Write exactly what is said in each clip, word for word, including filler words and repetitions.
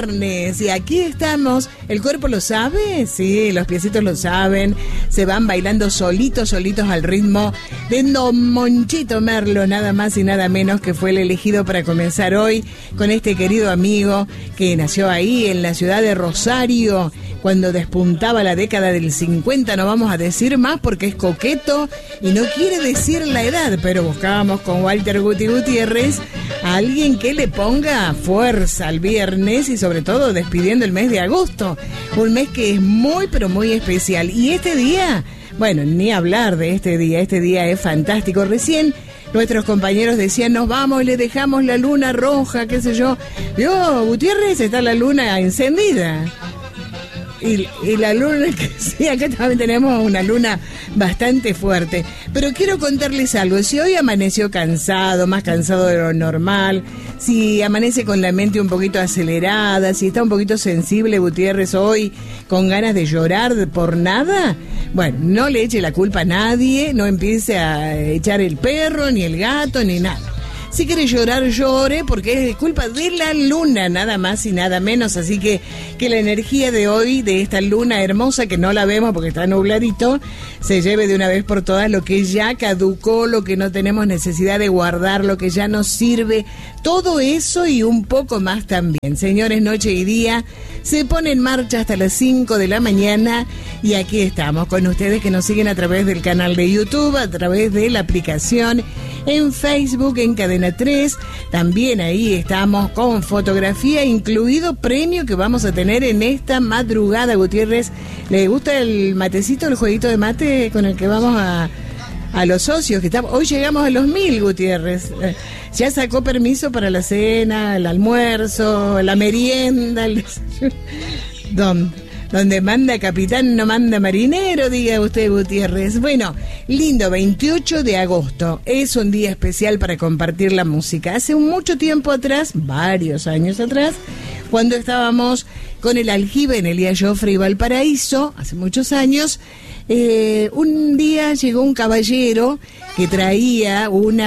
Y aquí estamos, ¿el cuerpo lo sabe? Sí, los piecitos lo saben, se van bailando solitos, solitos al ritmo de Don Monchito Merlo, nada más y nada menos, que fue el elegido para comenzar hoy con este querido amigo que nació ahí en la ciudad de Rosario, cuando despuntaba la década del cincuenta, no vamos a decir más porque es coqueto y no quiere decir la edad, pero buscábamos con Walter Guti Gutiérrez a alguien que le ponga fuerza al viernes y sobre todo despidiendo el mes de agosto, un mes que es muy pero muy especial. Y este día, bueno, ni hablar de este día, este día es fantástico. Recién nuestros compañeros decían, nos vamos, le dejamos la luna roja, qué sé yo. Yo, Gutiérrez, está la luna encendida. Y, y la luna, sí, acá también tenemos una luna bastante fuerte. Pero quiero contarles algo. Si hoy amaneció cansado, más cansado de lo normal, si amanece con la mente un poquito acelerada, si está un poquito sensible Gutiérrez hoy, con ganas de llorar por nada, bueno, no le eche la culpa a nadie, no empiece a echar el perro, ni el gato, ni nada. Si quiere llorar, llore, porque es culpa de la luna, nada más y nada menos. Así que que la energía de hoy, de esta luna hermosa, que no la vemos porque está nubladito, se lleve de una vez por todas lo que ya caducó, lo que no tenemos necesidad de guardar, lo que ya nos sirve. Todo eso y un poco más también. Señores, noche y día se pone en marcha hasta las cinco de la mañana. Y aquí estamos con ustedes que nos siguen a través del canal de YouTube, a través de la aplicación, en Facebook, en Cadena tres, también ahí estamos con fotografía, incluido premio que vamos a tener en esta madrugada. Gutiérrez, ¿le gusta el matecito, el jueguito de mate con el que vamos a, a los socios? Que estamos, hoy llegamos a los mil, Gutiérrez. Ya sacó permiso para la cena, el almuerzo, la merienda, el desayuno. ¿Dónde? Donde manda capitán no manda marinero, diga usted, Gutiérrez. Bueno, lindo, veintiocho de agosto. Es un día especial para compartir la música. Hace mucho tiempo atrás, varios años atrás, cuando estábamos con el aljibe en Elías Joffre y Valparaíso, hace muchos años, eh, un día llegó un caballero que traía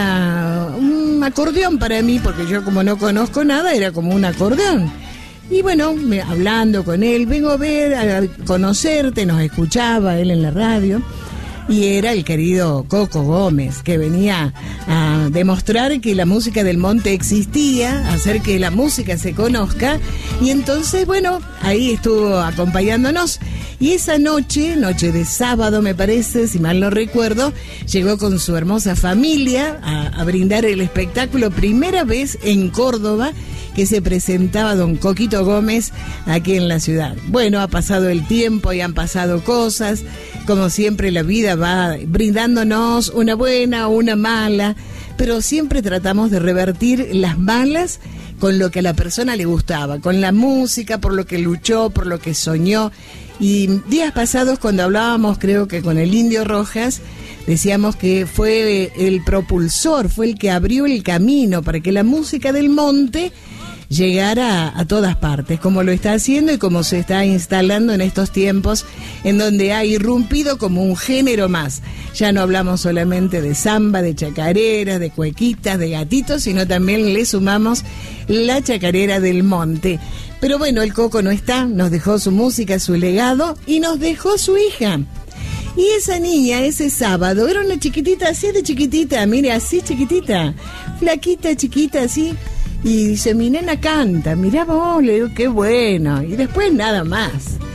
una un acordeón para mí, porque yo como no conozco nada, era como un acordeón. Y bueno, me, hablando con él, vengo a ver, a conocerte, nos escuchaba él en la radio, y era el querido Coco Gómez, que venía a demostrar que la música del monte existía, a hacer que la música se conozca, y entonces, bueno, ahí estuvo acompañándonos. Y esa noche, noche de sábado me parece, si mal no recuerdo, llegó con su hermosa familia a, a brindar el espectáculo, primera vez en Córdoba que se presentaba don Coquito Gómez aquí en la ciudad. Bueno, ha pasado el tiempo y han pasado cosas, como siempre la vida va brindándonos una buena o una mala, pero siempre tratamos de revertir las malas con lo que a la persona le gustaba, con la música, por lo que luchó, por lo que soñó. Y días pasados, cuando hablábamos, creo que con el Indio Rojas, decíamos que fue el propulsor, fue el que abrió el camino para que la música del monte llegara a, a todas partes, como lo está haciendo y como se está instalando en estos tiempos en donde ha irrumpido como un género más. Ya no hablamos solamente de samba, de chacareras, de cuequitas, de gatitos, sino también le sumamos la chacarera del monte. Pero bueno, el Coco no está, nos dejó su música, su legado y nos dejó su hija. Y esa niña, ese sábado, era una chiquitita, así de chiquitita, mire, así chiquitita, flaquita, chiquita, así. Y dice, mi nena canta, mirá vos, le digo, qué bueno. Y después nada más.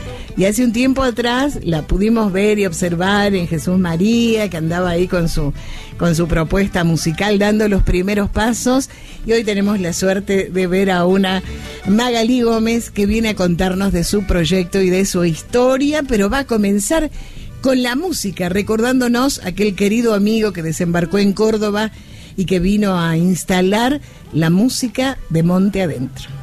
Y hace un tiempo atrás la pudimos ver y observar en Jesús María, que andaba ahí con su, con su propuesta musical, dando los primeros pasos. Y hoy tenemos la suerte de ver a una Magalí Gómez que viene a contarnos de su proyecto y de su historia, pero va a comenzar con la música, recordándonos aquel querido amigo que desembarcó en Córdoba y que vino a instalar la música de monte adentro.